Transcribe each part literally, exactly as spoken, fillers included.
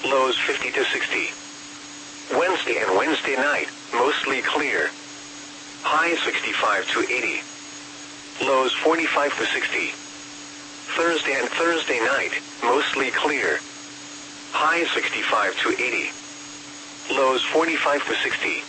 Lows fifty to sixty. Wednesday and Wednesday night, mostly clear. Highs sixty-five to eighty. Lows forty-five to sixty. Thursday and Thursday night, mostly clear. Highs sixty-five to eighty. Lows forty-five to sixty.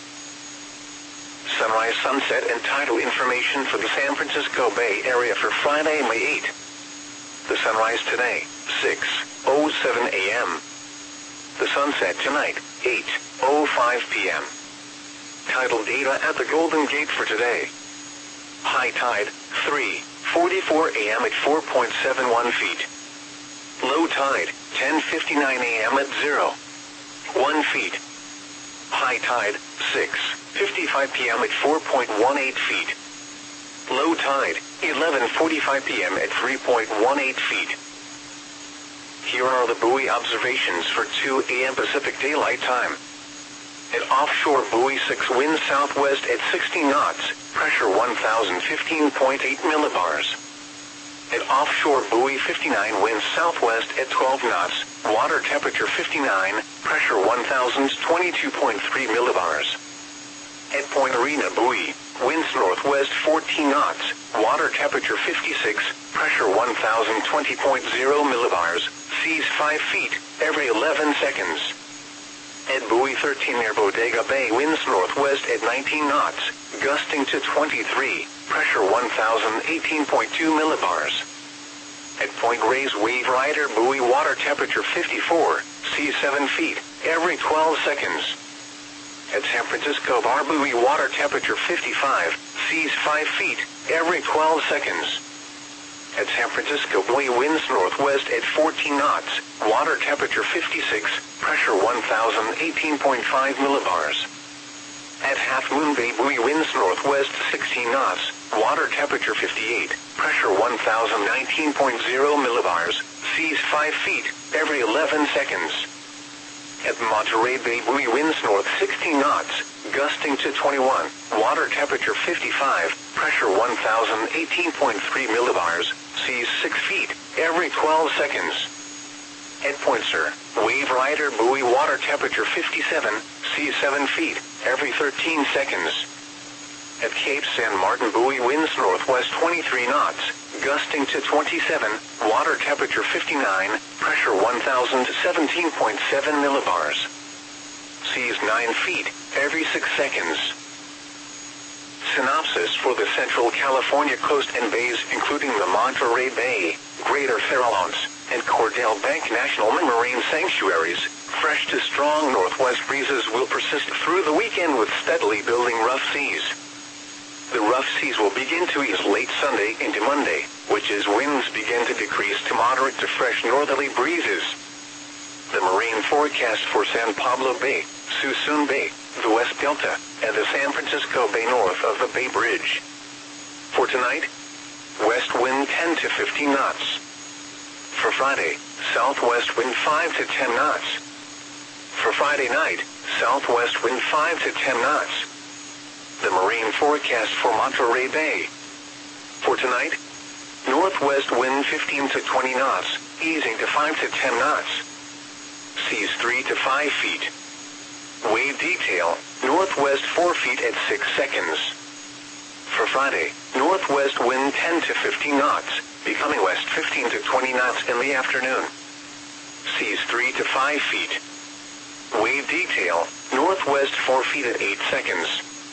Sunrise, sunset, and tidal information for the San Francisco Bay Area for Friday, May eighth. The sunrise today, six oh seven a m The sunset tonight, eight oh five p m Tidal data at the Golden Gate for today. High tide, three forty-four a m at four point seven one feet. Low tide, ten fifty-nine a m at zero point one feet. High tide, six fifty-five p m at four point one eight feet. Low tide, eleven forty-five p m at three point one eight feet. Here are the buoy observations for two a m Pacific Daylight Time. At offshore buoy six, wind southwest at sixty knots, pressure one thousand fifteen point eight millibars. At offshore buoy fifty-nine, wind southwest at twelve knots, water temperature fifty-nine, pressure one thousand twenty-two point three millibars. At Point Arena buoy, winds northwest fourteen knots, water temperature fifty-six, pressure one thousand twenty point zero millibars, seas five feet every eleven seconds. At buoy thirteen near Bodega Bay, winds northwest at nineteen knots, gusting to twenty-three, pressure one thousand eighteen point two millibars. At Point Reyes Wave Rider buoy, water temperature fifty-four, seas seven feet every twelve seconds. At San Francisco Bar buoy, water temperature fifty-five, seas five feet every twelve seconds. At San Francisco buoy, winds northwest at fourteen knots, water temperature fifty-six, pressure one thousand eighteen point five millibars. At Half Moon Bay buoy, winds northwest sixteen knots, water temperature fifty-eight, pressure one thousand nineteen point zero millibars, seas five feet every eleven seconds. At Monterey Bay buoy, winds north sixteen knots, gusting to twenty-one, water temperature fifty-five, pressure one thousand eighteen point three millibars, seas six feet every twelve seconds. At Point Sur, Wave Rider buoy, water temperature fifty-seven, seas seven feet every thirteen seconds. At Cape San Martin buoy, winds northwest twenty-three knots, gusting to twenty-seven, water temperature fifty-nine, pressure one thousand seventeen point seven millibars. Seas nine feet every six seconds. Synopsis for the Central California coast and bays, including the Monterey Bay, Greater Farallones, and Cordell Bank National Marine Sanctuaries. Fresh to strong northwest breezes will persist through the weekend with steadily building rough seas. The rough seas will begin to ease late Sunday into Monday, which is winds begin to decrease to moderate to fresh northerly breezes. The marine forecast for San Pablo Bay, Suisun Bay, the West Delta, and the San Francisco Bay north of the Bay Bridge. For tonight, west wind ten to fifteen knots. For Friday, southwest wind five to ten knots. For Friday night, southwest wind five to ten knots. The marine forecast for Monterey Bay. For tonight, northwest wind fifteen to twenty knots, easing to five to ten knots. Seas three to five feet. Wave detail, northwest four feet at six seconds. For Friday, northwest wind ten to fifteen knots, becoming west fifteen to twenty knots in the afternoon. Seas three to five feet. Wave detail, northwest four feet at eight seconds.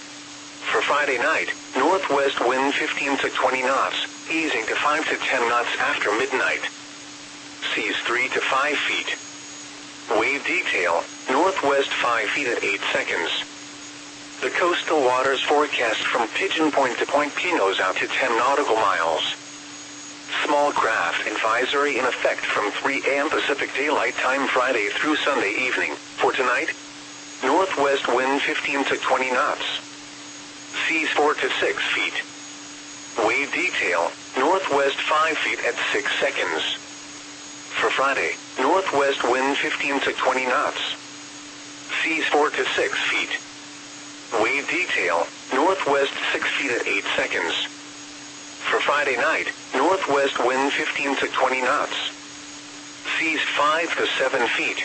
For Friday night, northwest wind fifteen to twenty knots, easing to five to ten knots after midnight. Seas three to five feet. Wave detail, northwest five feet at eight seconds. The coastal waters forecast from Pigeon Point to Point Pinos out to ten nautical miles. Small craft advisory in effect from three a m Pacific Daylight Time Friday through Sunday evening. For tonight, northwest wind fifteen to twenty knots. Seas four to six feet. Wave detail, northwest five feet at six seconds. For Friday, northwest wind fifteen to twenty knots. Seas four to six feet. Wave detail, northwest six feet at eight seconds. For Friday night, northwest wind fifteen to twenty knots. Seas five to seven feet.